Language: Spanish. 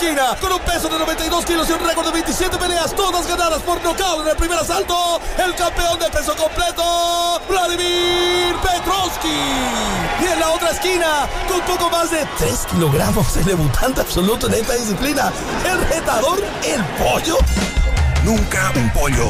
esquina, con un peso de 92 kilos y un récord de 27 peleas, todas ganadas por nocaut en el primer asalto, el campeón de peso completo, Vladimir Petrovski. Y en la otra esquina, con poco más de 3 kilogramos, el debutante absoluto en esta disciplina, el retador, el pollo. Nunca un pollo